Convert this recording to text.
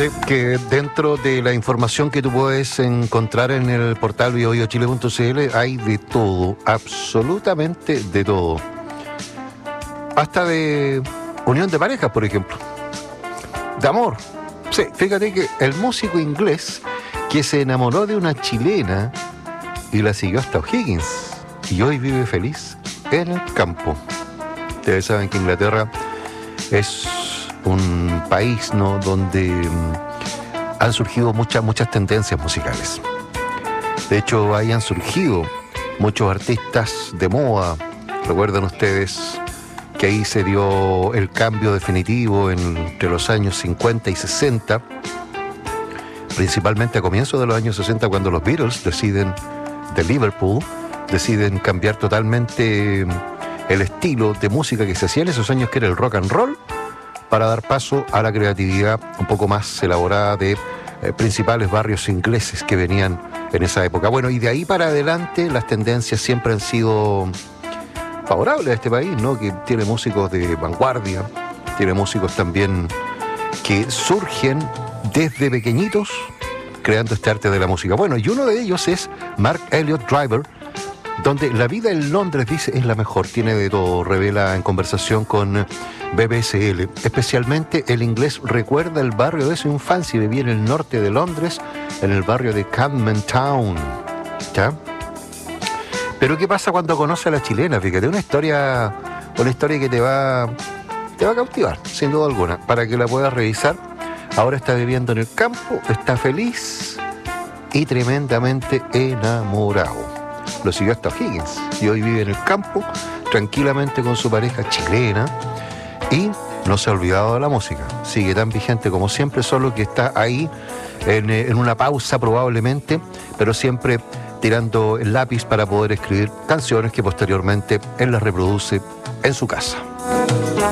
Fíjate que dentro de la información que tú puedes encontrar en el portal biochile.cl hay de todo, absolutamente de todo. Hasta de unión de parejas, por ejemplo. De amor. Sí, fíjate que el músico inglés que se enamoró de una chilena y la siguió hasta O'Higgins y hoy vive feliz en el campo. Ustedes saben que Inglaterra es un país, ¿no?, donde han surgido muchas tendencias musicales. De hecho, ahí han surgido muchos artistas de moda. Recuerdan ustedes que ahí se dio el cambio definitivo entre los años 50 y 60, principalmente a comienzos de los años 60, cuando los Beatles de Liverpool deciden cambiar totalmente el estilo de música que se hacía en esos años, que era el rock and roll, para dar paso a la creatividad un poco más elaborada de principales barrios ingleses que venían en esa época. Bueno, y de ahí para adelante las tendencias siempre han sido favorables a este país, ¿no?, que tiene músicos de vanguardia, tiene músicos también que surgen desde pequeñitos creando este arte de la música. Bueno, y uno de ellos es Mark Elliott Driver, donde la vida en Londres, dice, es la mejor, tiene de todo. Revela en conversación con BBSL. Especialmente el inglés recuerda el barrio de su infancia y vivía en el norte de Londres, en el barrio de Camden Town. ¿Ya? Pero ¿qué pasa cuando conoce a la chilena? Fíjate, una historia que te va a cautivar, sin duda alguna, para que la puedas revisar. Ahora está viviendo en el campo, está feliz y tremendamente enamorado. Lo siguió hasta O'Higgins y hoy vive en el campo tranquilamente con su pareja chilena y no se ha olvidado de la música. Sigue tan vigente como siempre, solo que está ahí en una pausa probablemente, pero siempre tirando el lápiz para poder escribir canciones que posteriormente él las reproduce en su casa.